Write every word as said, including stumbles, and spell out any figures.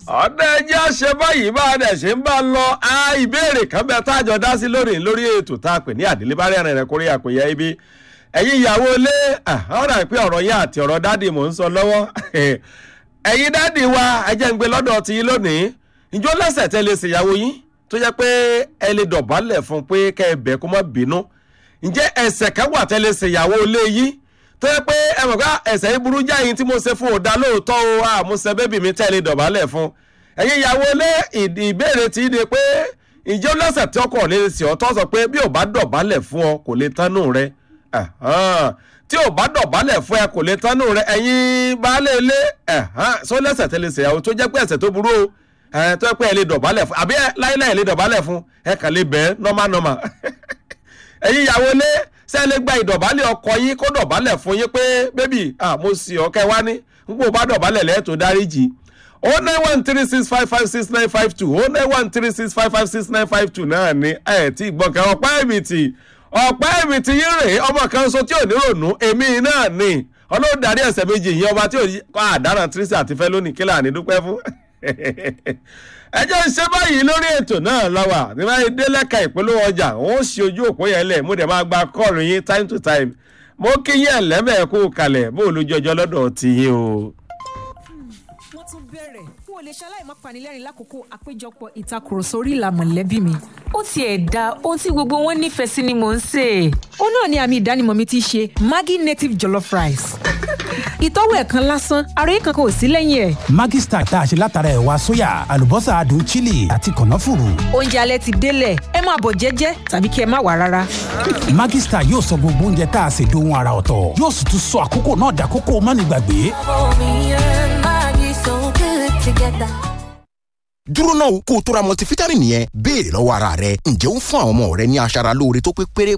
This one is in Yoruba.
ọ̀dẹ ẹjẹ́ àṣẹ báyìí bá a dẹ̀ ṣe ń bá lọ ìbéèrè kan bẹ tájọ dá sí lórí lórí ètò tá a pè ní àdélébárẹ̀ rẹ̀ rẹ̀ kórè àpèyẹ ibi ẹ̀yin ìyàwó ilé ọ̀rọ̀ àìpé ọ̀rọ̀ yín àti ọ̀rọ̀ dádì mò ń sọ lọ́wọ́ ẹ̀yin dádì wa ẹjẹ́ ń gbé lọ́dọ̀ tí yín lónìí ìjọ lẹ́sẹ̀ tẹ́ lè ṣèyàwó yín tó jẹ́ pé ẹ lè dọ̀bálẹ̀ fún pé kẹ́ ẹ bẹ̀ kó má bínú ǹjẹ́ ẹ̀ṣẹ̀ kan wà tẹ́ lè ṣèyàwó ilé yín tó yẹ pé ẹ mọ̀ ká ẹ̀ṣẹ̀ yín burú jáyìn tí mo ṣe fún òdà lóòótọ́ o àmúṣe bébì mi tẹ́ lè dọ̀bálẹ̀ fún ẹ̀yin ìyàwó ilé ìbéèrè tí ni pé ìjọ lẹ́sẹ̀ tí ọkọ lè ṣe ọ̀tọ̀ sọ pé bí ò bá dọ̀bálẹ̀ fún ọ kò lè tánú rẹ tí ò bá dọ̀bálẹ̀ fún ẹ kò lè tánú rẹ ẹ̀yin baálé ilé sọ lẹ́sẹ̀ tẹ́ lè ṣèyàwó tó jẹ́ pé ẹ̀ṣẹ̀ tó burú o ẹ tó pé ẹ lè dọ̀bálẹ̀ fún àbí láíláí lè dọ̀bálẹ̀ fún ẹ kàn lè bẹ́ẹ̀ nọ́mà nọ́mà ẹ̀yin ìyàwó ilé ṣé ẹ lè gba ìdọ̀bálẹ̀ ọkọ yín kó dọ̀bálẹ̀ fún yín pé bébì mo sì ọ̀kẹ́ wá ní n kò bá dọ̀bálẹ̀ lẹ́ẹ̀tọ́ dáríjì o nine one three six five five six nine five two o nine one three six five five six nine five two náà ni ẹ ti gbọ̀ngàn ọ̀pá ẹ̀mìtì ọ̀pá ẹ̀mìtì yín rèé ọmọ kan so tí ò ní rònú èmi náà ni ọlọ́run darí ẹ̀sẹ̀ méjì yìí ọba tí ò kọ́ àdáràn tírísì àti fẹ́ lónìí kílà ní dúpẹ́ fún ẹjọ́ ń ṣe báyìí lórí ètò náà lọ́wọ́ ní báyìí délẹ́ka ìpolówó ọjà òun ṣe ojú òpó yẹn lẹ̀ mo dẹ̀ máa gba kọ́ọ̀lù yín time to time mo kí yín ẹ̀lẹ́mẹ̀ kó kalẹ̀ bó olùjọjọ́ lọ́dọ̀ ti yín o. wọ́n tún bẹ̀rẹ̀ fún olè ṣaláì má panilẹ́rìn lákòókò àpéjọpọ̀ ìtakùrọ̀sọ orí ìlà mọ̀lẹ́bí mi. ó tiẹ̀ da ohun tí gbogbo wọn nífẹ̀ẹ́ sí ni mò ń sè. ó náà ni àmì ìdánimọ̀ mi ti ṣe Maggi native jollof rice. ìtọ́wò ẹ̀kan lásán àròyé kankan ò sí lẹ́yìn ẹ̀. Maggi Star tá a ṣe látara ẹ̀wà sóyà àlùbọ́sà adùn chili àti kànáfùrù. oúnjẹ alẹ́ ti délẹ̀ ẹ máa bọ̀ jẹ́jẹ́ tàbí kí ẹ má wá rárá. Maggi Star yóò sọ gbogbo oúnjẹ tá a ṣe dohun àrà ọ̀tọ̀ yóò sì tún sọ àkókò náà dàkókò mánigbàgbé. dúró náà kó o tó ra multivitamin yẹn béèrè lọ́wọ́ ara rẹ ǹjẹ́ ó ń fún àwọn ọmọ rẹ ní aṣara lóore tó pé péré